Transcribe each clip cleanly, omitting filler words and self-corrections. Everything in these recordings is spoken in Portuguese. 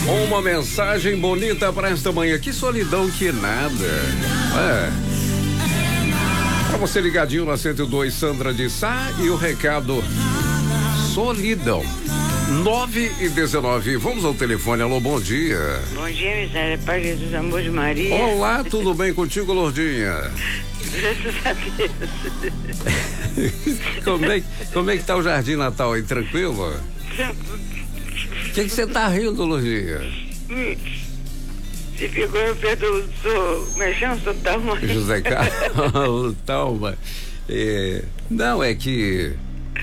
Uma mensagem bonita para esta manhã. Que solidão que nada. Para você ligadinho na 102, Sandra de Sá, e o recado solidão. 9h19. Vamos ao telefone. Alô, bom dia. Bom dia, miséria. Pai Jesus, amor de Maria. Olá, tudo bem contigo, Lourdinha? Graças a Deus. Como é que tá o Jardim Natal aí? Tranquilo? O que você tá rindo, Lourdinha? Você pegou no pé do sou Talma. José Carlos, Talma. Não, é que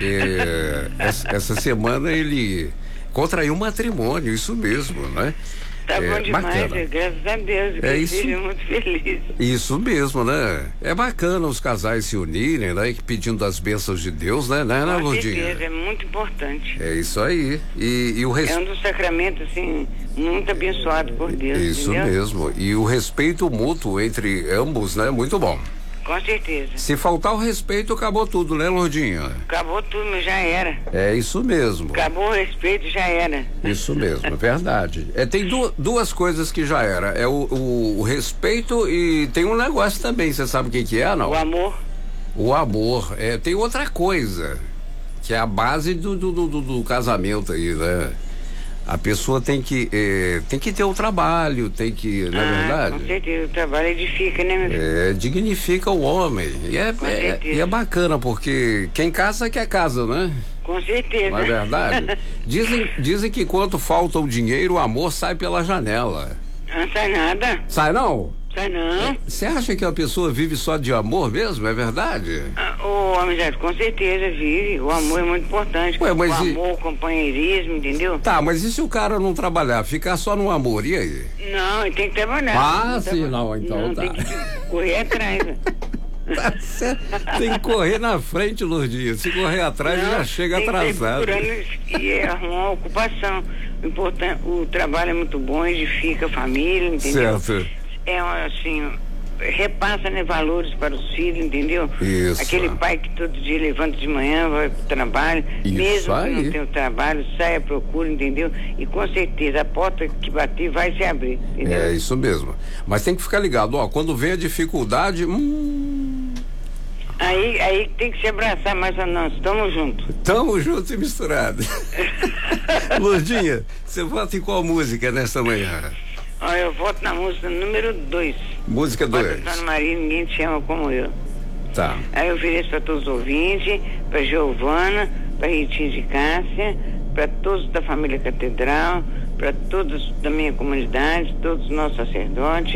essa semana ele contraiu um matrimônio, isso mesmo, né? Tá bom demais, bacana. Graças a Deus. Filho muito feliz. Isso mesmo, né? É bacana os casais se unirem, né? Pedindo as bênçãos de Deus, né? Com certeza, é muito importante. É isso aí. E o É um dos sacramentos, assim, muito abençoado por Deus. Isso entendeu? mesmo. E o respeito mútuo entre ambos, né? Muito bom. Com certeza. Se faltar o respeito, acabou tudo, né, Lourdinha? Acabou tudo, mas já era. É isso mesmo. Acabou o respeito, já era. Isso mesmo, é verdade. Tem duas coisas que já era. É o respeito e tem um negócio também, você sabe o que é, não? O amor. O amor. Tem outra coisa, que é a base do casamento aí, né? A pessoa tem que ter o trabalho, tem que, não é verdade? Com certeza, o trabalho edifica, né, meu filho? Dignifica o homem. E é bacana, porque quem casa quer casa, né? Com certeza. Não é verdade? Dizem que quando falta o dinheiro, o amor sai pela janela. Não sai nada. Sai não? Sai não. Você acha que a pessoa vive só de amor mesmo? É verdade? Amizade, com certeza vive. O amor é muito importante. Ué, mas o amor, o companheirismo, entendeu? Tá, mas e se o cara não trabalhar, ficar só no amor, e aí? Não, ele tem que trabalhar. Então tá. Tem que correr atrás. Tá certo. Tem que correr na frente, Lourdinha. Se correr atrás, já chega atrasado. E arrumar uma ocupação. O trabalho é muito bom, edifica a família, entendeu? Certo. Assim, repassa, né, valores para os filhos, entendeu? Isso. Aquele pai que todo dia levanta de manhã, vai pro trabalho, Isso mesmo aí. que não tenha o trabalho, sai à procura, entendeu? E com certeza a porta que bater vai se abrir, entendeu? É isso mesmo. Mas tem que ficar ligado, quando vem a dificuldade, Aí tem que se abraçar, mas nós estamos juntos. Tamo junto e misturado. Lourdinha, você vota em qual música nessa manhã? Eu voto na música número 2. Música 2. Antônio Maria, ninguém te ama como eu. Tá. Aí eu ofereço para todos os ouvintes, para Giovana, para Ritinha de Cássia, para todos da família Catedral, para todos da minha comunidade, todos os nossos sacerdotes.